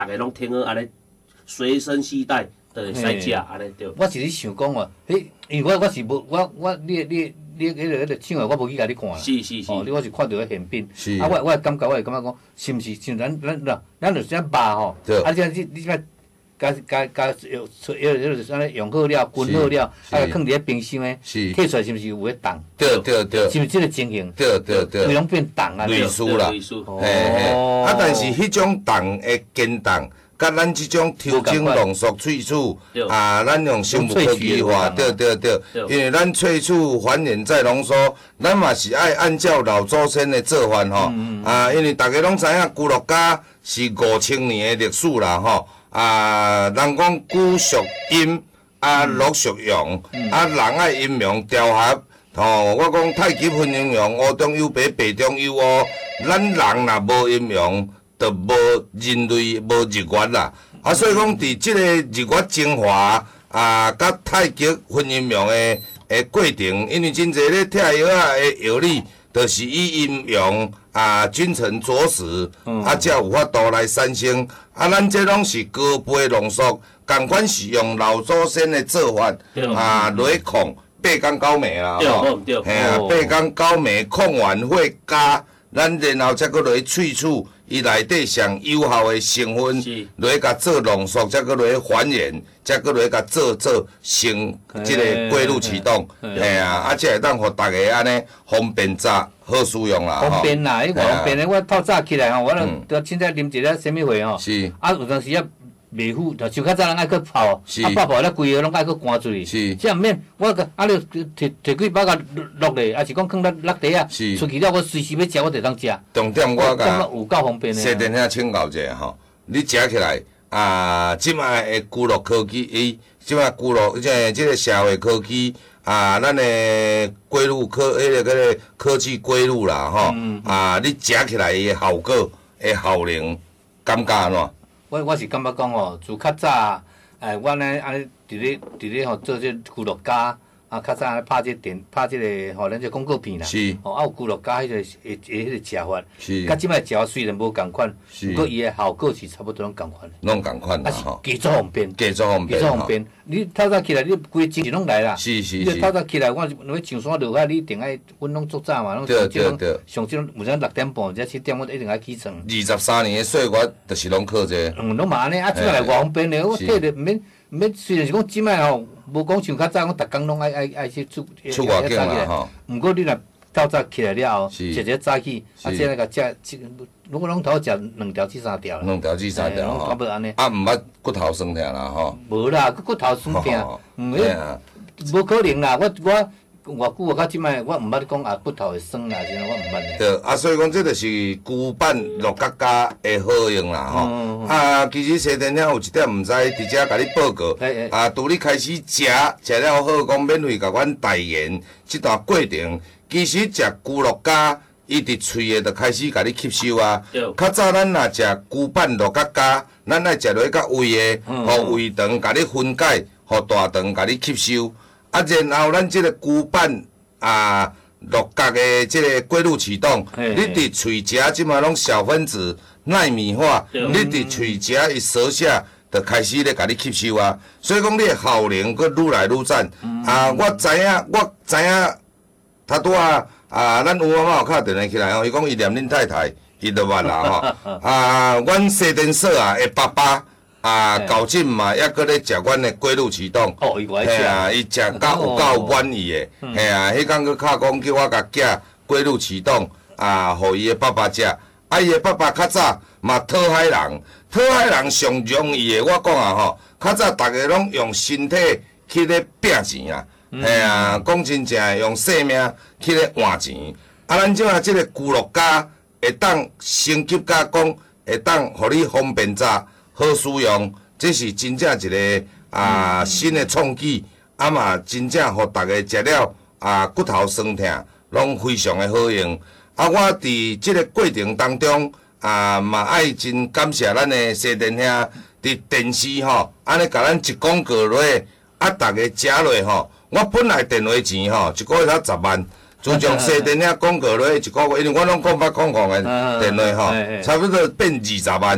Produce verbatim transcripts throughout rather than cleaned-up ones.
大家拢听好安尼随身携带，就会使食安尼对。 我是咧想讲哦，迄因为我我是无我我你你你迄个迄个唱的，我无去甲你看啦。 是是是。 哦，你我是看到迄现品。 是。 啊，我我感觉我会感觉讲，是毋是像咱咱咱咱就啥肉吼？ 对。 啊，像你你啥？加加加有有有就是安尼用好了、滚好了，啊，放伫咧冰箱诶，摕出来是毋是有咧冻？ 对对对。 是毋是即个情形？ 对对对。 规拢变冻啊！ 类似啦，嘿嘿。啊，但是迄种冻诶坚冻，甲咱即种抽精浓缩萃取，啊，咱用生物科技化，对对对。因为咱萃取还原再浓缩，咱嘛是爱按照老祖先诶做法吼。啊，因为大家拢知影龟鹿家是五千年诶历史啦吼。啊，人讲龟属阴，啊鹿属阳，啊人爱阴阳调和。吼，我讲太极分阴阳，乌中有白，白中有乌。咱人若无阴阳，就无人类，无日月啦。啊，所以讲伫即个日月精华啊，甲太极分阴阳诶诶过程，因为真侪咧贴药啊诶药理，就是以阴阳啊君臣佐使，啊才有法度来产生。啊，咱这拢是高倍浓缩，共款是用老祖先的做法啊来控八天九暝啦吼，嘿啊，八天九暝控完会加，咱然后才搁来萃取伊内底上有效的成分，来甲做浓缩，才搁来还原，才搁来甲做做成即个过滤启动，嘿啊，啊，才会当互大家安尼方便炸。好使用啦， 方便啦，迄方便的，我透早起来吼，我著凊彩啉一粒什物货吼，啊有当时啊袂赴，就像较早人爱去泡，啊泡泡了规个拢爱去赶出去，即毋免我个啊你摕摕几包甲落咧，还是讲放落落地啊，出去了我随时要食我就当食。 重点我甲有够方便的。 西电遐请教者吼，你食起来啊，即摆的居乐科技，伊即摆居乐即个即个社会科技。啊，咱的龟鹿科，迄个迄个科技龟鹿啦，吼，啊，你食起来的效果、的效能，感觉安怎？ 我我是感觉讲吼，自较早，诶，阮咧安尼伫咧伫咧吼做这娱乐家，啊，较早拍这电拍这个吼，咱这广告片啦， 是， 吼，啊有娱乐家迄个诶诶迄个食法， 是， 甲即摆食法虽然无共款，不过伊的效果是差不多拢共款。 拢共款啦吼。 加足方便， 加足方便， 加足方便。你透早起来，你规精神拢来啦。 是是是。 你透早起来，我要上山落海，你一定爱，阮拢足早嘛，拢上即种上即种，有阵六点半或者七点，我一定爱起床。 二十三年的岁月，就是拢靠这。 嗯，拢嘛安尼，啊，即摆来方便咧，我体力毋免毋免，虽然是讲即摆吼，无讲像较早，讲逐工拢爱爱爱去出出外景啦吼。 毋过你若透早起来了后，食一个早起，啊，即个甲食，如果拢头食两条至三条啦。 两条至三条吼。 差不多安尼。 啊，毋捌骨头酸痛啦吼。 无啦，骨骨头酸痛，毋迄无可能啦。我我偌久啊，到即摆我毋捌讲啊骨头会酸啦，是安我毋捌。 对，啊，所以讲这就是旧版鹿角家的好用啦吼。啊，其实西电遐有一点毋知，伫遮甲你报告。啊，拄你开始食食了好，讲免费甲阮代言即段过程。其实食龟鹿家，伊伫喙诶就开始甲你吸收啊。较早咱若食旧版鹿角家，咱爱食落甲胃诶，互胃肠甲你分解，互大肠甲你吸收。啊，然后咱即个旧版啊鹿角诶即个过滤启动，你伫喙食即马拢小分子纳米化，你伫喙食伊舌下就开始咧甲你吸收啊。所以讲你诶效能佫愈来愈赞。啊，我知影，我知影。他拄啊啊，咱有妈妈有敲电话起来吼，伊讲伊念恁太太，伊就捌啦吼。啊，阮西电所啊，的爸爸啊，高进嘛，抑搁咧食阮的龟鹿启动。 哦，伊爱食。嘿啊，伊食到有够满意的。嘿啊，迄工佫敲讲叫我甲囝龟鹿启动啊，互伊的爸爸食。啊，伊的爸爸较早嘛讨海人，讨海人上容易的，我讲啊吼，较早逐个拢用身体去咧拼钱啊。嘿啊，讲真正用性命去咧换钱，啊，咱即马即个居乐家会当升级加工，会当互你方便炸好使用，这是真正一个啊新的创举，啊嘛真正互大家食了啊骨头酸痛，拢非常的好用。啊，我伫即个过程当中啊嘛爱真感谢咱的西电兄伫电视吼，安尼甲咱一广告落，啊大家食落吼。我本来电话钱吼，一个月才十万，自从西电遐广告落一个月，因为我拢讲捌讲讲的电话吼，差不多变二十万。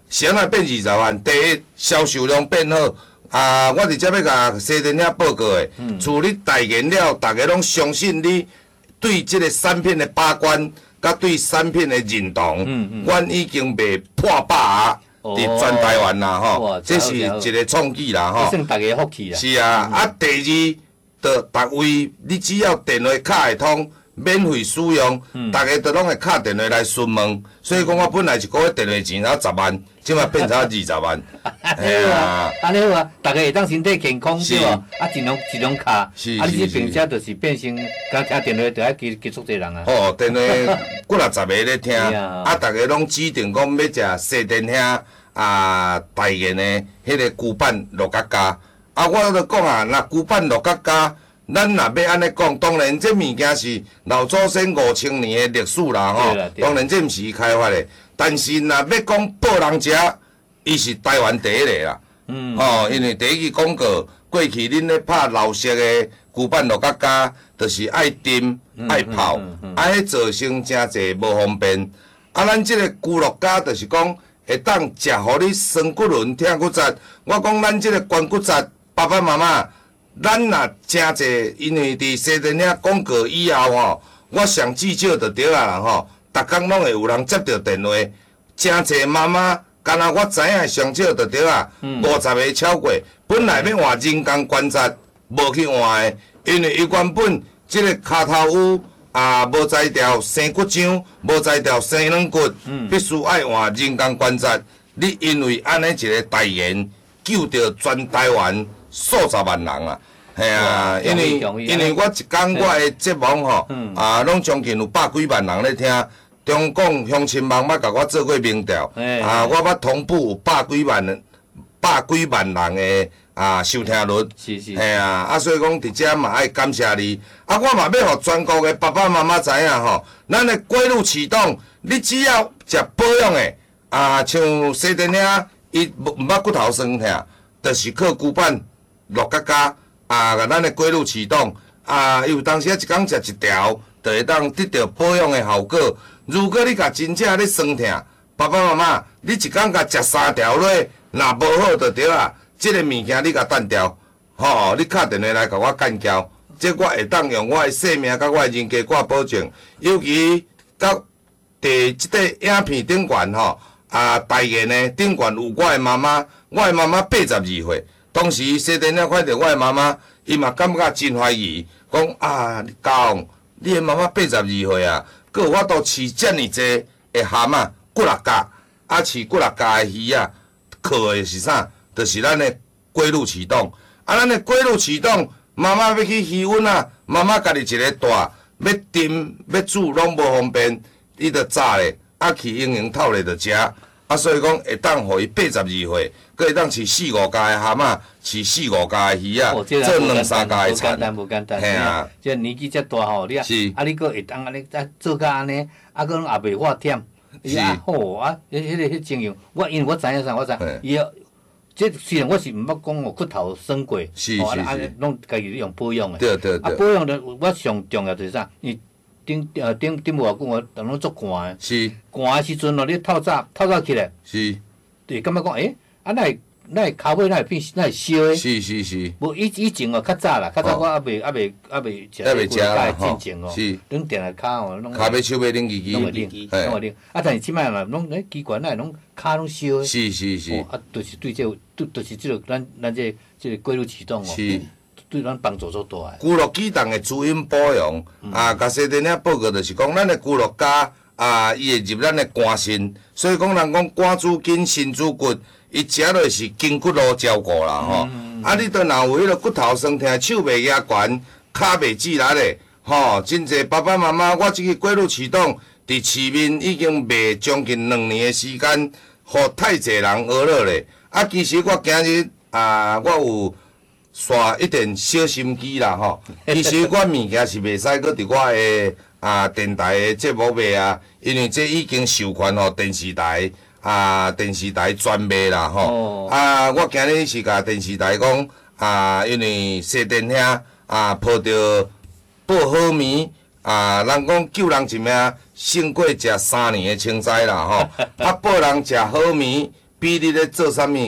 先来变二十万，第一销售量变好。啊，我伫遮要甲西电遐报告的，处理代言了，大家拢相信你对即个产品的把关，甲对产品的认同，嗯嗯，阮已经卖破百啊。伫全台湾啦吼，这是一个创举啦吼。 算大家福气啦。 是啊，嗯、啊第二，就逐位你只要电话卡会通，免费使用，嗯、大家都拢会敲电话来询问。所以讲，我本来一个月电话钱才十万，即马变成二十万。 哎啊，安尼好啊，大家会当身体健康对无？啊，尽量尽量卡。是是是。啊，你这并且就是变成，刚听电话就爱接接触这人啊。 哦，电话几若十个咧听，啊，大家拢指定讲要食西电遐啊代言的迄个旧版乐家家。啊，我著讲啊，若旧版乐家家，咱若要安尼讲，当然这物件是老祖先五千年的历史啦吼。当然这毋是伊开发的，但是若要讲报人食。伊是台湾第一个啦，嗯，吼、哦，因为第一句广告，过去恁咧拍老式的旧版乐家家，就是爱炖、爱泡，嗯嗯嗯嗯、啊，迄造成真侪无方便。啊，咱即个旧乐家就是讲会当食，互你酸骨轮、疼骨节。我讲咱即个关骨节，爸爸妈妈，咱若真侪，因为伫西电遐广告以后吼，我上至少就对啊啦吼，逐工拢会有人接到电话，真侪妈妈。敢若我知影上少就对啊，五十个超过，本来要换人工关节，无去换的，因为伊原本即个骹头有啊无在条生骨浆，无在条生软骨，必须爱换人工关节。你因为安尼一个代言，救着全台湾数十万人啊！系啊，因为因为我一讲我的节目吼，啊，拢将近有百几万人咧听。中广乡亲网捌甲我做过民调，欸、啊，我捌同步有百几万人、百几万人的啊收听率，是是，嘿啊，啊，所以讲伫遮嘛爱感谢你，啊，我嘛要互全国的爸爸妈妈知影吼，咱的过路启动，你只要食保养的，啊，像西电遐，伊毋捌骨头酸疼，就是靠旧版乐家家，啊，咱的过路启动，啊，伊有当时啊一工食一条，就会当得到保养的效果。如果你甲真正咧酸疼，爸爸妈妈，你一工甲食三条落，若无好就对啦。即个物件你甲断掉，吼，你敲电话来甲我干交，即我会当用我的性命甲我的人格挂保证。尤其到第即个影片顶悬吼，啊，代言的顶悬有我的妈妈，我的妈妈八十二岁，当时西电了看到我的妈妈，伊嘛感觉真怀疑，讲啊，高，你的妈妈八十二岁啊。佮有法度饲遮尔济的蛤蟆、骨力甲，啊饲骨力甲的鱼啊，靠的是啥？就是咱的过路启动。啊，咱的过路启动，妈妈要去鱼温啊，妈妈家己一个大，要炖要煮拢无方便，伊着炸咧，啊去营营透咧着食。啊，所以讲会当互伊八十二岁，佮会当饲四五家的蛤蟆，饲四五家的鱼啊，做两三家的菜。 无简单，无简单。 嘿啊， 即年纪遮大吼，你啊，啊你佫会当安尼啊做甲安尼，啊佫拢也袂发忝，伊啊好啊，迄迄个迄情形，我因为我知影啥，我知，伊啊，即虽然我是毋捌讲哦骨头酸过，哦啊拢家己用保养的。 对对对。 啊保养的，我上重要就是啥？伊顶呃顶顶无偌久我当拢足寒的。是。寒的时阵哦，你透早透早起来。是。就感觉讲，诶，啊那会那会骹尾那会变那会烧的。是是是。无以以前哦较早啦，较早我还袂还袂还袂食。还袂食啦吼。是。恁定下骹哦，拢。骹尾手尾冷叽叽。拢会冷，拢会冷。啊，但是即摆嘛，拢诶奇怪，那拢骹拢烧的。是是是。哦，啊，就是对这，对，就是即个咱咱这这个过路启动哦。是。对咱帮助足大诶。 骨骼机动的滋阴保养，啊，甲西电遐报告就是讲，咱的骨骼家啊，伊会入咱的肝肾，所以讲人讲肝主筋，肾主骨，伊食落是筋骨路照顾啦吼。啊，你都若有迄个骨头酸痛，手袂压悬，骹袂止力咧，吼，真侪爸爸妈妈，我即个过路启动伫市面已经卖将近两年的时间，互太侪人学了咧。啊，其实我今日啊，我有。刷一点小心机啦吼，其实我物件是袂使搁伫我的啊电台的节目卖啊，因为这已经授权互电视台啊电视台专卖啦吼。哦、啊，我今日是甲电视台讲啊，因为西电遐啊抱着报好眠啊，人讲救人一命胜过食三年的青菜啦吼。啊，报人食好眠。 比你咧做啥物